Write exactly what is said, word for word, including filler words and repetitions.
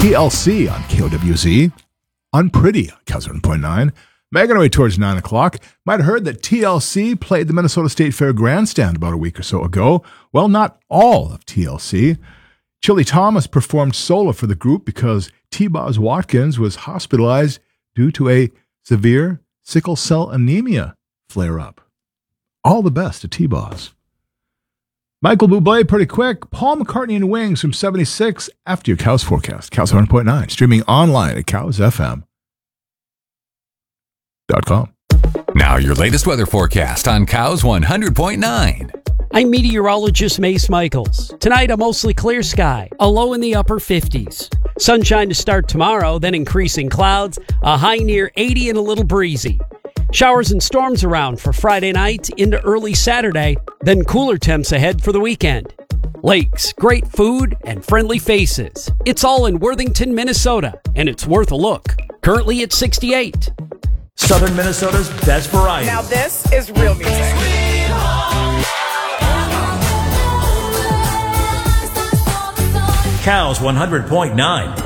T L C on K O W Z. Unpretty on Cows one point nine. Making our way towards nine o'clock. Might have heard that T L C played the Minnesota State Fair Grandstand about a week or so ago. Well, not all of T L C. Chili Thomas performed solo for the group because T-Boz Watkins was hospitalized due to a severe sickle cell anemia flare-up. All the best to T-Boz. Michael Bublé, pretty quick. Paul McCartney and Wings from seventy-six after your Cows forecast. Cows one point nine. Streaming online at cows f m dot com. Now your latest weather forecast on Cows one hundred point nine. I'm meteorologist Mace Michaels. Tonight, a mostly clear sky, a low in the upper fifties. Sunshine to start tomorrow, then increasing clouds, a high near eighty and a little breezy. Showers and storms around for Friday night into early Saturday, then cooler temps ahead for the weekend. Lakes, great food, and friendly faces. It's all in Worthington, Minnesota, and it's worth a look. Currently at sixty-eight. Southern Minnesota's best variety. Now this is real music. Cows one hundred point nine.